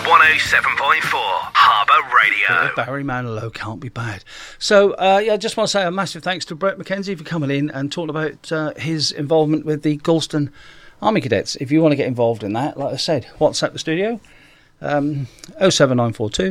107.4 Harbour Radio. Barry Manilow can't be bad. So, I just want to say a massive thanks to Brett McKenzie for coming in and talking about his involvement with the Galston Army Cadets. If you want to get involved in that, like I said, WhatsApp the studio, 07942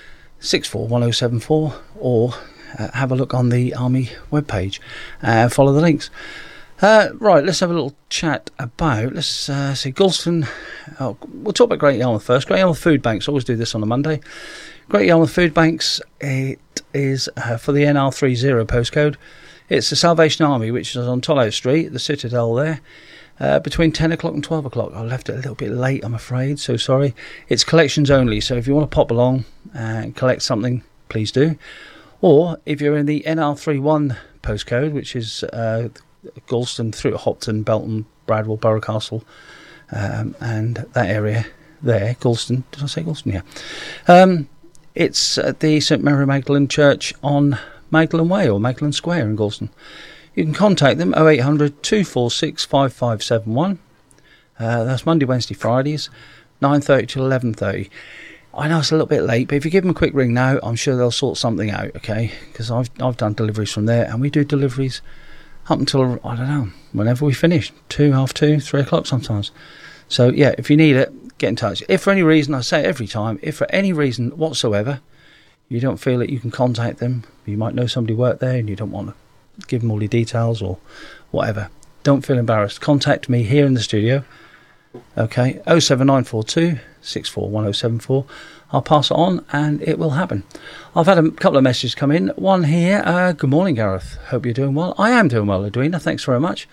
641074, or have a look on the Army webpage and follow the links. Right, let's have a little chat about, let's see, Galston. We'll talk about Great Yarmouth first. Great Yarmouth Food Banks, always do this on a Monday. Great Yarmouth Food Banks, it is for the NR30 postcode. It's the Salvation Army, which is on Tollow Street, the Citadel there, between 10 o'clock and 12 o'clock. I left it a little bit late, I'm afraid, so sorry. It's collections only, so if you want to pop along and collect something, please do. Or if you're in the NR31 postcode, which is Galston through Hopton, Belton, Bradwell, Borough Castle, and that area there, Galston. Did I say Galston? Yeah. It's at the St Mary Magdalene Church on Magdalene Way or Magdalene Square in Galston. You can contact them 0800 246 5571. That's Monday, Wednesday, Fridays, 9:30 till 11:30. I know it's a little bit late, but if you give them a quick ring now, I'm sure they'll sort something out, okay? Because I've done deliveries from there, and we do deliveries up until, I don't know, whenever we finish, 2, half 2, 3 o'clock sometimes. So, yeah, if you need it, get in touch. If for any reason, I say it every time, if for any reason whatsoever you don't feel that you can contact them, you might know somebody worked there and you don't want to give them all your details or whatever, don't feel embarrassed. Contact me here in the studio, okay, 07942 641074. I'll pass it on and it will happen. I've had a couple of messages come in. One here, good morning, Gareth. Hope you're doing well. I am doing well, Edwina. Thanks very much.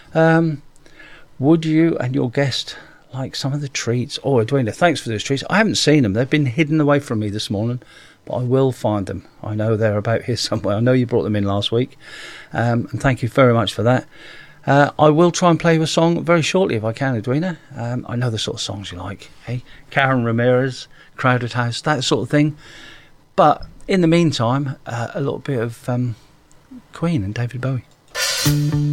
Would you and your guest like some of the treats? Oh, Edwina, thanks for those treats. I haven't seen them. They've been hidden away from me this morning, but I will find them. I know they're about here somewhere. I know you brought them in last week. And thank you very much for that. I will try and play you a song very shortly if I can, Edwina. I know the sort of songs you like. Hey, Karen Ramirez, Crowded House, that sort of thing. But in the meantime, a little bit of Queen and David Bowie.